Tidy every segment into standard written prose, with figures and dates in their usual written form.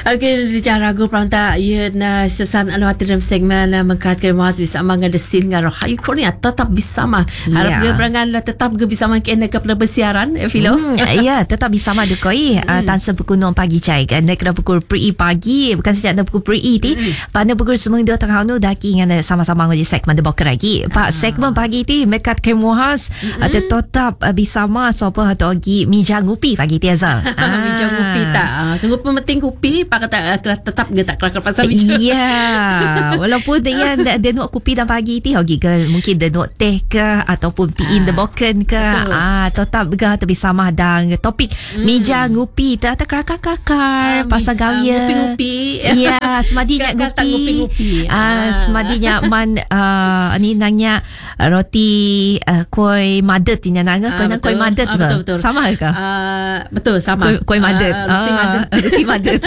Okey, cara gu pronta ia na sesan anu hati dalam segmen mengkat ke mas bisa manga desin ngaro hayu Korea tetap bersama. Harap ge berangan tetap ge bersama kena ke bersiaran Filo. Ya, tetap bersama dekoi tan sepekunung pagi cai kan nek pukul pri pagi bukan sejak pukul pri ti pada pukul semua dua tengah nu daki dengan sama-sama ngaji segmen de bok lagi. Pak segmen pagi ti mengkat ke muhas tetap bersama sopa atau gi mija ngupi pagi ti azal. Mija ngupi tak. Sungguh penting kopi pak kata tetap ge tak kelakar pasal mija. Ya, walaupun dia nak kopi dan pagi ti hogi ke mungkin dia nak teh ke ataupun piin de boken ke. Tetap ge bersama dan topik mija ngupi tak kelakar pasal gawia. Ngupi-ngupi. Ya, semadinya ngupi. Semadinya man ni nanya roti kuih madet ni nanga kuih madet betul. sama ke? Betul sama. Kuih madet. Roti madet.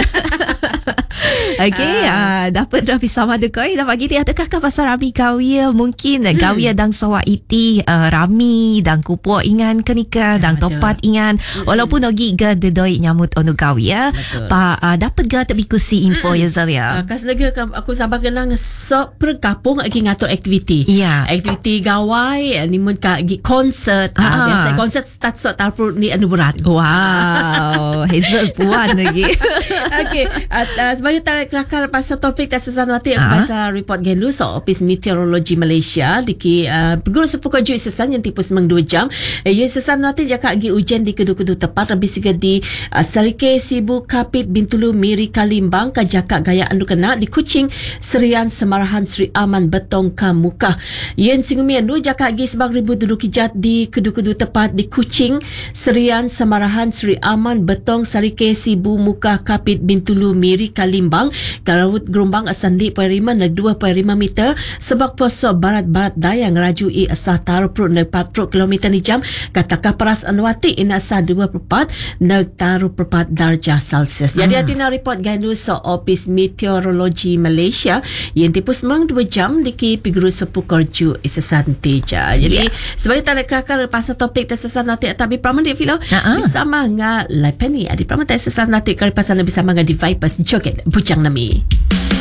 Okey, dapat dah bersama dekoi dah pagi dia tekak pasal rami gawia mungkin gawia dang sowa iti rami dang kupo ingan kenika dang topat ingan walaupun ogi ga dedoi nyamut onu gawia pa dapat ga tak bikusi info ya Zalia. Kas lagi aku sabar kenang sok perkapung lagi ngatur aktiviti. Ya. Aktiviti gawai ni mun ka gi konsert. Biasa konsert start sok tarpu ni anu berat. Wow, Hazel puan lagi. Okey, sebagai tarik kelakar pasal topik dan sesanwati pasal report gelu so Office Meteorologi Malaysia diki pukul 10 Jun sesan yang tipu semang 2 jam. Ia sesanwati jaka agi hujan di kedu-kedu tepat lebih siga di Sarike, Sibu, Kapit, Bintulu, Miri, Kalimbang, Kajaka, Gaya Andu Kena di Kuching, Serian, Semarahan, Sri Aman, Betong, Kamuka. Yen Singumi Andu jaka agi sebang ribu duduk kijat di kedu-kedu tepat di Kuching, Serian, Semarahan, Sri Aman, Betong, Sarike, Sibu, Muka, Kapit, Bintulu, Miri, Kalimbang, Garawut Gerumbang Asandi 2.5 meter sebab poso barat-barat daya ngerajui asah taruh perut neg 40 km ni jam katakah peras Anwati ina asah 24 neg taruh perpat darjah Celsius. Jadi atina report gandu so Office Meteorologi Malaysia yang tipu semang 2 jam diki piguru sepukor ju isasan teja. Jadi sebagai tarik kelakar pasal topik tesasan nanti tapi pramandik Filo bersama ngah Lai Penny adi pramandik tesasan nanti kali pasal bersama ngah di Vipers Joget Bujang Nami.